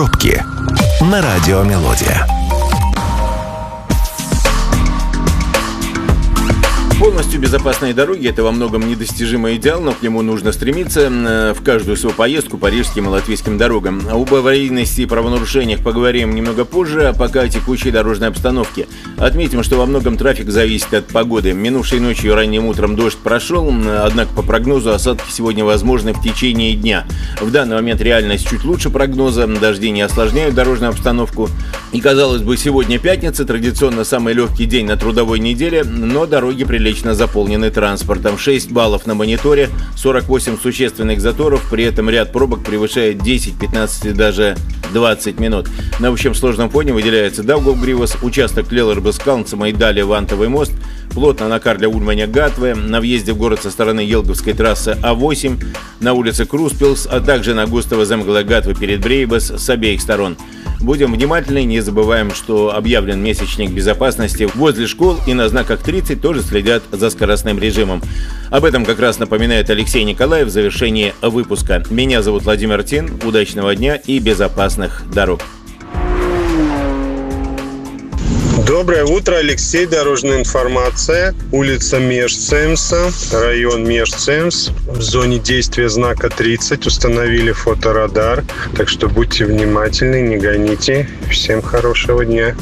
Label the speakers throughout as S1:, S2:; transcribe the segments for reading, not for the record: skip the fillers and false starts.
S1: пробки на Радио Мелодия.
S2: Полностью безопасные дороги – это во многом недостижимый идеал, но к нему нужно стремиться в каждую свою поездку по рижским и латвийским дорогам. Об аварийности и правонарушениях поговорим немного позже, а пока о текущей дорожной обстановке. Отметим, что во многом трафик зависит от погоды. Минувшей ночью и ранним утром дождь прошел, однако по прогнозу осадки сегодня возможны в течение дня. В данный момент реальность чуть лучше прогноза, дожди не осложняют дорожную обстановку. И, казалось бы, сегодня пятница, традиционно самый легкий день на трудовой неделе, но дороги прилично заполнены транспортом. 6 баллов на мониторе, 48 существенных заторов, при этом ряд пробок превышает 10, 15 и даже 20 минут. На общем сложном фоне выделяется Даугавгривас, участок Лелербас-Калнцема и далее Вантовый мост, плотно на Карля Ульманя Гатве, на въезде в город со стороны Елговской трассы А8, на улице Круспилс, а также на Густава Земгала Гатве перед Брейбас с обеих сторон. Будем внимательны, не забываем, что объявлен месячник безопасности возле школ, и на знаках 30 тоже следят за скоростным режимом. Об этом как раз напоминает Алексей Николаев в завершении выпуска. Меня зовут Владимир Тин. Удачного дня и безопасных дорог.
S3: Доброе утро, Алексей. Дорожная информация. Улица Межцемса, район Межцемс. В зоне действия знака 30 установили фоторадар. Так что будьте внимательны, не гоните. Всем хорошего дня.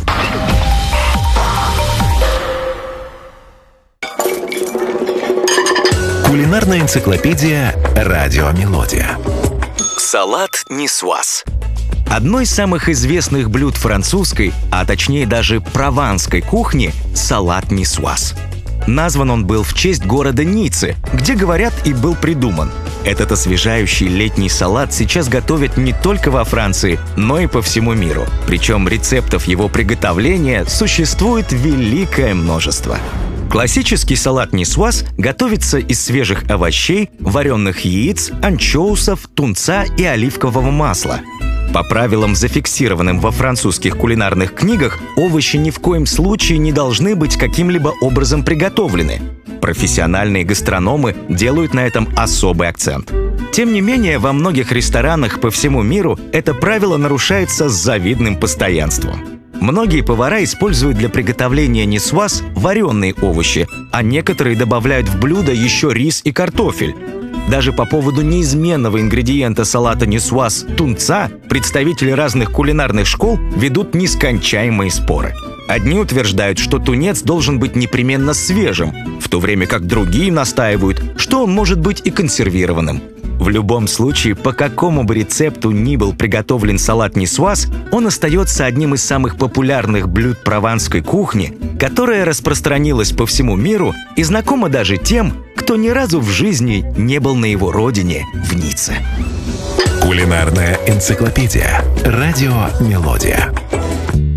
S1: Кулинарная энциклопедия «Радио Мелодия».
S4: Салат нисуаз. Одно из самых известных блюд французской, а точнее даже прованской кухни – салат нисуаз. Назван он был в честь города Ниццы, где, говорят, и был придуман. Этот освежающий летний салат сейчас готовят не только во Франции, но и по всему миру. Причем рецептов его приготовления существует великое множество. Классический салат нисуаз готовится из свежих овощей, вареных яиц, анчоусов, тунца и оливкового масла. По правилам, зафиксированным во французских кулинарных книгах, овощи ни в коем случае не должны быть каким-либо образом приготовлены. Профессиональные гастрономы делают на этом особый акцент. Тем не менее, во многих ресторанах по всему миру это правило нарушается с завидным постоянством. Многие повара используют для приготовления нисуаз вареные овощи, а некоторые добавляют в блюдо еще рис и картофель. Даже по поводу неизменного ингредиента салата нисуаз – тунца представители разных кулинарных школ ведут нескончаемые споры. Одни утверждают, что тунец должен быть непременно свежим, в то время как другие настаивают, что он может быть и консервированным. В любом случае, по какому бы рецепту ни был приготовлен салат нисуаз, он остается одним из самых популярных блюд прованской кухни, которая распространилась по всему миру и знакома даже тем, кто ни разу в жизни не был на его родине в Ницце.
S1: Кулинарная энциклопедия «Радио Мелодия».